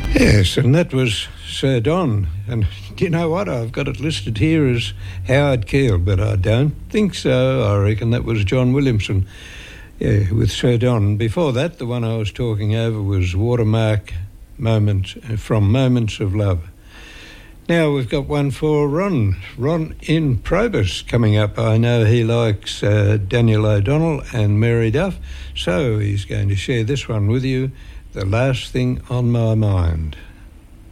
Yes, and that was Sir Don. And do you know what? I've got it listed here as Howard Keel, but I don't think so. I reckon that was John Williamson, yeah, with Sir Don. Before that, the one I was talking over was Watermark Moments from Moments of Love. Now we've got one for Ron in Probus coming up. I know he likes Daniel O'Donnell and Mary Duff, so he's going to share this one with you, The Last Thing on My Mind.